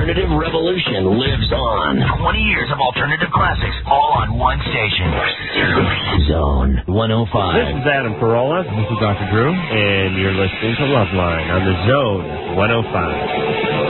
alternative revolution lives on. 20 years of alternative classics, all on one station. Zone 105. This is Adam Carolla. This is Dr. Drew. And you're listening to Loveline on the Zone 105.